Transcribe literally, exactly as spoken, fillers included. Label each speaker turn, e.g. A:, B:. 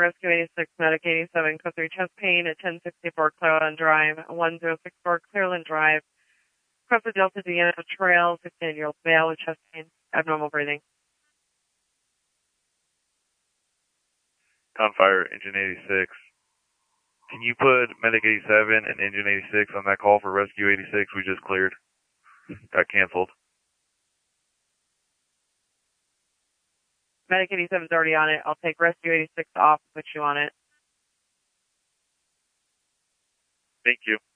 A: Rescue eighty-six, Medic eighty-seven, code three, chest pain at ten sixty-four Clearland Drive, one zero six four Clearland Drive. Cross the Delta Deanna Trail, fifteen-year-old male with chest pain, abnormal breathing.
B: Gunfire, Engine eighty-six. Can you put Medic eighty-seven and Engine eighty-six on that call for Rescue eighty-six we just cleared? Got canceled.
A: Medic eighty-seven is already on it. I'll take Rescue eighty-six off and put you on it.
B: Thank you.